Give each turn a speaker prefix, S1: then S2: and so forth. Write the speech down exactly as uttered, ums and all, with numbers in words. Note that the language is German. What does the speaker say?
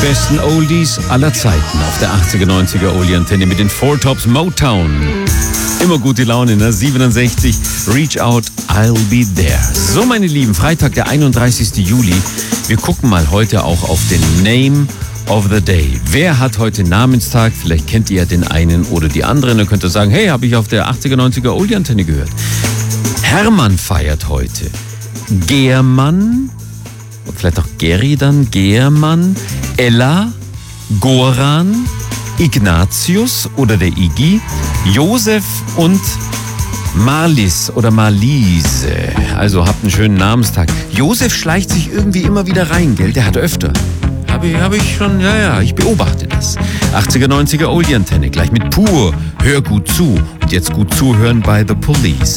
S1: besten Oldies aller Zeiten auf der achtziger, neunziger Oldie-Antenne mit den Four Tops Motown. Immer gute Laune, ne? siebenundsechzig, Reach Out, I'll Be There. So, meine Lieben, Freitag, der einunddreißigster Juli. Wir gucken mal heute auch auf den Name of the Day. Wer hat heute Namenstag? Vielleicht kennt ihr ja den einen oder die anderen. Dann könnt ihr sagen, hey, habe ich auf der achtziger, neunziger Oldie-Antenne gehört. Hermann feiert heute. Germann, vielleicht auch Geri dann, Germann, Ella, Goran, Ignatius oder der Iggy, Josef und Marlis oder Marlise. Also habt einen schönen Namenstag. Josef schleicht sich irgendwie immer wieder rein, gell? Der hat öfter. Habe ich, hab ich schon, ja, ja, ich beobachte das. achtziger, neunziger Oldie-Antenne, gleich mit Pur. Hör gut zu. Und jetzt gut zuhören bei The Police.